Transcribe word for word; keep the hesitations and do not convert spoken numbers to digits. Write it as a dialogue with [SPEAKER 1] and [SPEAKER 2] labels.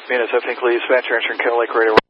[SPEAKER 1] Venus, I think Lee, Dispatcher answering Kettle Lake Radio.